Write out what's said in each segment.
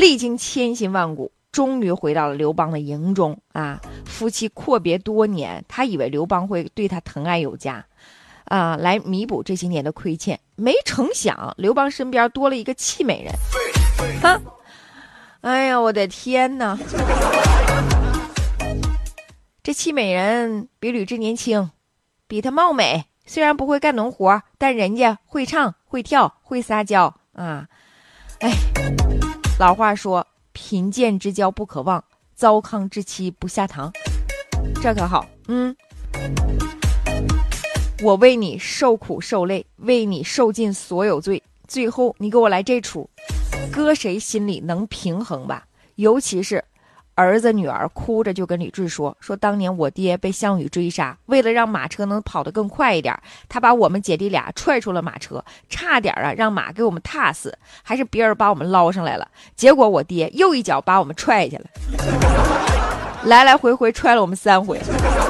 历经千辛万苦，终于回到了刘邦的营中啊！夫妻阔别多年，他以为刘邦会对他疼爱有加啊，来弥补这些年的亏欠。没成想，刘邦身边多了一个戚美人。哈，哎呀，我的天哪！这戚美人比吕雉年轻，比他貌美。虽然不会干农活，但人家会唱、会跳、会撒娇啊！哎，老话说，贫贱之交不可忘，糟糠之妻不下堂。这可好，我为你受苦受累，为你受尽所有罪，最后你给我来这出，搁谁心里能平衡吧？尤其是儿子女儿哭着就跟吕雉说当年我爹被项羽追杀，为了让马车能跑得更快一点，他把我们姐弟俩踹出了马车，差点让马给我们踏死，还是别人把我们捞上来了，结果我爹又一脚把我们踹下来，来来回回踹了我们3回。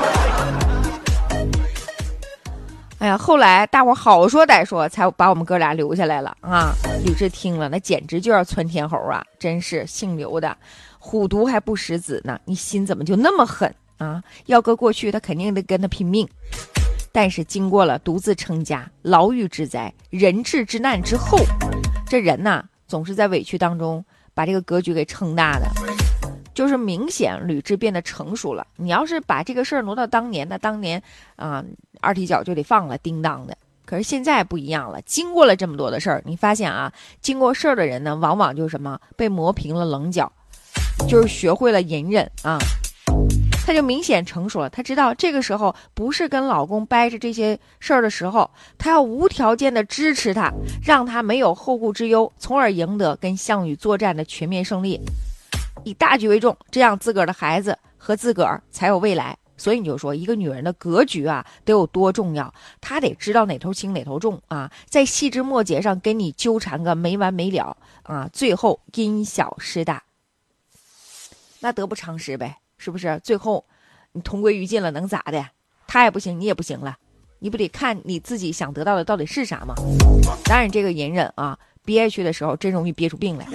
哎呀，后来大伙好说歹说才把我们哥俩留下来了啊！吕雉听了那简直就要窜天猴啊，真是姓刘的虎毒还不食子呢，你心怎么就那么狠啊？要搁过去他肯定得跟他拼命，但是经过了独自成家、牢狱之灾、人质之难之后，这人呐总是在委屈当中把这个格局给撑大的。就是明显吕雉变得成熟了。你要是把这个事儿挪到当年，那当年二踢脚就得放了，叮当的。可是现在不一样了，经过了这么多的事儿，你发现啊，经过事儿的人呢，往往就是什么被磨平了棱角，就是学会了隐忍啊。他就明显成熟了，他知道这个时候不是跟老公掰扯这些事儿的时候，他要无条件的支持他，让他没有后顾之忧，从而赢得跟项羽作战的全面胜利。以大局为重，这样自个儿的孩子和自个儿才有未来。所以你就说一个女人的格局啊得有多重要，她得知道哪头轻哪头重啊，在细枝末节上跟你纠缠个没完没了啊，最后因小失大，那得不偿失呗，是不是？最后你同归于尽了，能咋的？他也不行，你也不行了，你不得看你自己想得到的到底是啥吗？当然这个隐忍啊，憋下去的时候真容易憋出病来。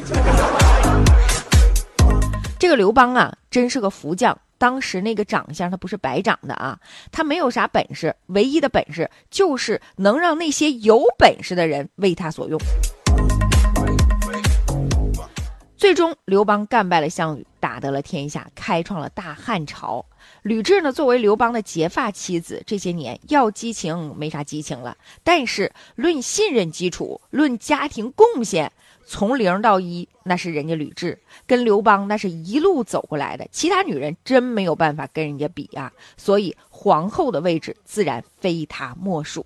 这个刘邦啊真是个福将，当时那个长相他不是白长的啊，他没有啥本事，唯一的本事就是能让那些有本事的人为他所用。最终刘邦干败了项羽，打得了天下，开创了大汉朝。吕雉呢作为刘邦的结发妻子，这些年要激情没啥激情了，但是论信任基础，论家庭贡献，从0到1，那是人家吕雉，跟刘邦那是一路走过来的，其他女人真没有办法跟人家比啊，所以皇后的位置自然非她莫属。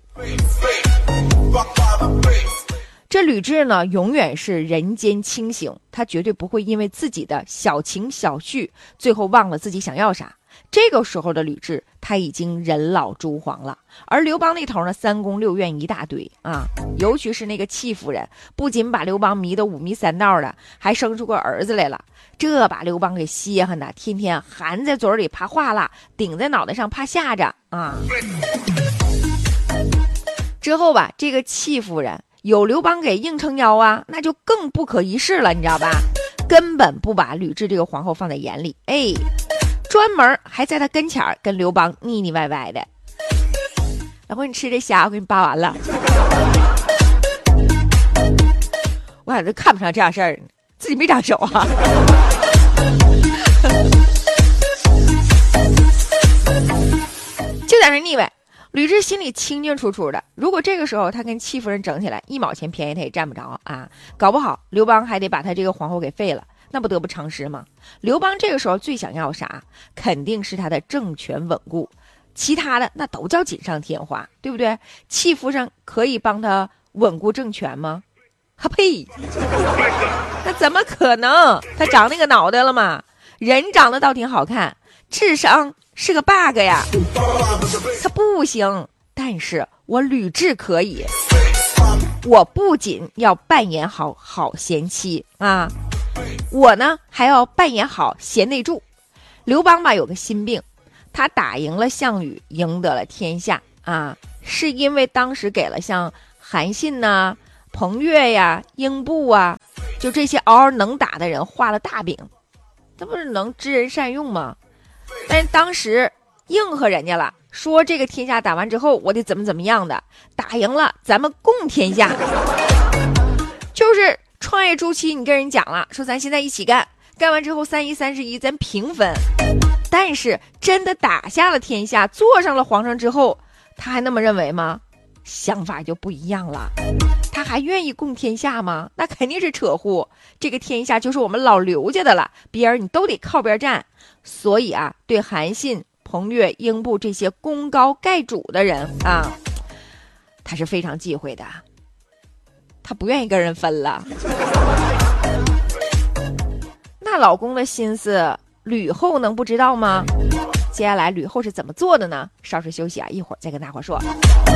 这吕雉呢永远是人间清醒，她绝对不会因为自己的小情小绪最后忘了自己想要啥。这个时候的吕雉她已经人老珠黄了，而刘邦那头呢3宫6院一大堆啊，尤其是那个戚夫人，不仅把刘邦迷得5迷3道的，还生出个儿子来了，这把刘邦给稀罕的，天天含在嘴里怕化了，顶在脑袋上怕吓着啊。之后吧，这个戚夫人有刘邦给硬撑腰啊，那就更不可一世了，你知道吧？根本不把吕雉这个皇后放在眼里，专门还在他跟前跟刘邦腻腻歪歪的。然后你吃这虾，我给你扒完了。我还是看不上这样事儿，自己没长手啊。就在那腻歪。吕雉心里清清楚楚的，如果这个时候他跟戚夫人整起来，1毛钱便宜他也占不着啊，搞不好刘邦还得把他这个皇后给废了，那不得不偿失吗？刘邦这个时候最想要啥？肯定是他的政权稳固，其他的那都叫锦上添花，对不对？戚夫人可以帮他稳固政权吗？呸！那怎么可能？他长那个脑袋了吗？人长得倒挺好看，智商是个 bug 呀，他不行，但是我吕雉可以。我不仅要扮演好贤妻啊，我呢还要扮演好贤内助。刘邦吧有个心病，他打赢了项羽，赢得了天下啊，是因为当时给了像韩信呐、彭越呀、英布啊就这些嗷嗷能打的人画了大饼，这不是能知人善用吗？但是当时应和人家了，说这个天下打完之后，我得怎么样的，打赢了咱们共天下。就是创业初期，你跟人讲了，说咱现在一起干，干完之后31咱平分。但是真的打下了天下，坐上了皇上之后，他还那么认为吗？想法就不一样了。他还愿意共天下吗？那肯定是扯呼。这个天下就是我们老刘家的了，别人你都得靠边站。所以啊，对韩信、彭越、英布这些功高盖主的人啊，他是非常忌讳的，他不愿意跟人分了。那老公的心思，吕后能不知道吗？接下来吕后是怎么做的呢？稍事休息啊，一会儿再跟大伙说。